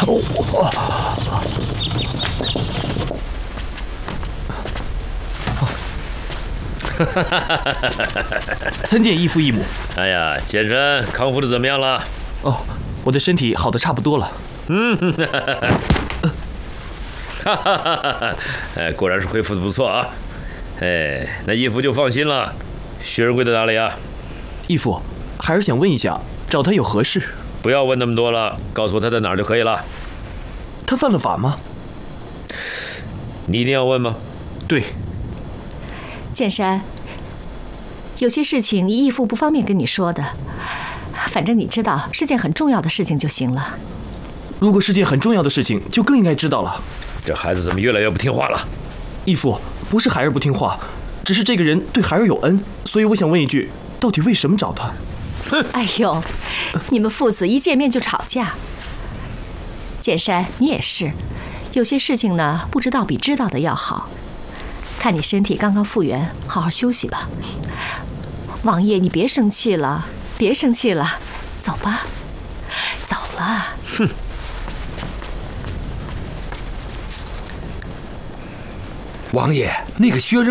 参见义父义母。 哎呀，剑山康复的怎么样了？ 哦，我的身体好的差不多了。 哎，果然是恢复的不错啊。哎，那义父就放心了。薛仁贵在哪里啊？ 义父，孩儿想问一下，找他有何事？ 不要问那么多了，告诉我他在哪儿就可以了。 他犯了法吗？ 你一定要问吗？ 对。 剑山，有些事情你义父不方便跟你说的，反正你知道是件很重要的事情就行了。 如果是件很重要的事情，就更应该知道了。 这孩子怎么越来越不听话了？ 义父，不是孩儿不听话，只是这个人对孩儿有恩，所以我想问一句，到底为什么找他？ 哎呦，你们父子一见面就吵架。剑山，你也是，有些事情呢，不知道比知道的要好。看你身体刚刚复原，好好休息吧。王爷，你别生气了，别生气了，走吧，走了。 哼。 王爷，那个薛仁